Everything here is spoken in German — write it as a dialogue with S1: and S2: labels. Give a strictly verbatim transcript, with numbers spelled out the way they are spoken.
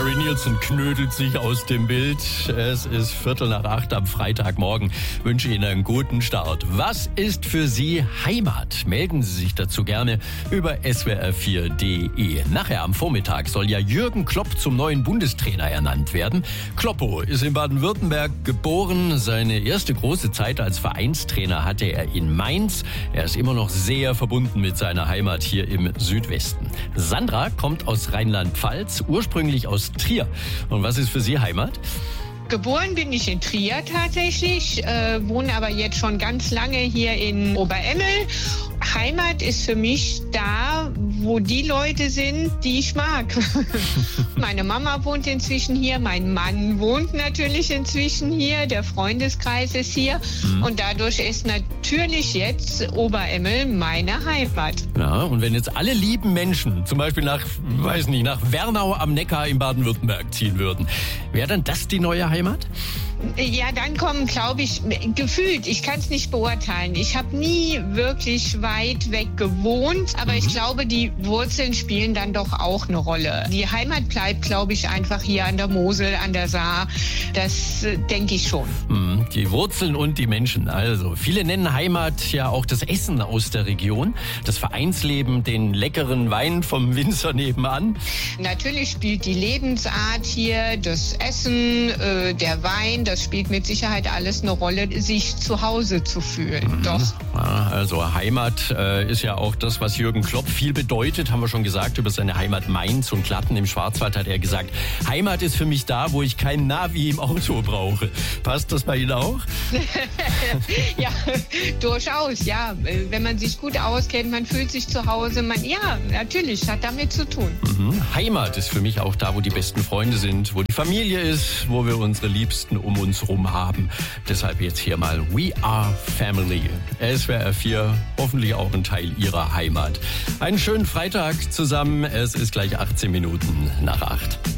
S1: Harry Nilsson knödelt sich aus dem Bild. Es ist Viertel nach acht am Freitagmorgen. Ich wünsche Ihnen einen guten Start. Was ist für Sie Heimat? Melden Sie sich dazu gerne über S W R vier punkt de. Nachher am Vormittag soll ja Jürgen Klopp zum neuen Bundestrainer ernannt werden. Kloppo ist in Baden-Württemberg geboren. Seine erste große Zeit als Vereinstrainer hatte er in Mainz. Er ist immer noch sehr verbunden mit seiner Heimat hier im Südwesten. Sandra kommt aus Rheinland-Pfalz, ursprünglich aus Trier. Und was ist für Sie Heimat?
S2: Geboren bin ich in Trier tatsächlich, äh, wohne aber jetzt schon ganz lange hier in Oberemmel. Heimat ist für mich da, wo die Leute sind, die ich mag. Meine Mama wohnt inzwischen hier, mein Mann wohnt natürlich inzwischen hier, der Freundeskreis ist hier. Mhm. Und dadurch ist natürlich jetzt Oberemmel meine Heimat.
S1: Ja, und wenn jetzt alle lieben Menschen zum Beispiel nach, weiß nicht, nach Wernau am Neckar in Baden-Württemberg ziehen würden, wäre dann das die neue Heimat?
S2: Ja, dann kommen, glaube ich, gefühlt, ich kann es nicht beurteilen. Ich habe nie wirklich weit weg gewohnt, aber mhm. ich glaube, die Wurzeln spielen dann doch auch eine Rolle. Die Heimat bleibt, glaube ich, einfach hier an der Mosel, an der Saar. Das äh, denke ich schon.
S1: Mhm, die Wurzeln und die Menschen. Also, viele nennen Heimat ja auch das Essen aus der Region, das Vereinsleben, den leckeren Wein vom Winzer nebenan.
S2: Natürlich spielt die Lebensart hier, das Essen, äh, der Wein, das spielt mit Sicherheit alles eine Rolle, sich zu Hause zu fühlen.
S1: Mhm.
S2: Doch.
S1: Ja, also Heimat äh, ist ja auch das, was Jürgen Klopp viel bedeutet, haben wir schon gesagt, über seine Heimat Mainz und Glatten im Schwarzwald hat er gesagt, Heimat ist für mich da, wo ich kein Navi im Auto brauche. Passt das bei Ihnen auch?
S2: Ja, durchaus, ja. Wenn man sich gut auskennt, man fühlt sich zu Hause, man, ja, natürlich, hat damit zu tun.
S1: Mhm. Heimat ist für mich auch da, wo die besten Freunde sind, wo die Familie ist, wo wir unsere Liebsten um uns rum haben. Deshalb jetzt hier mal We Are Family. S W R vier, hoffentlich auch ein Teil Ihrer Heimat. Einen schönen Freitag zusammen. Es ist gleich achtzehn Minuten nach acht.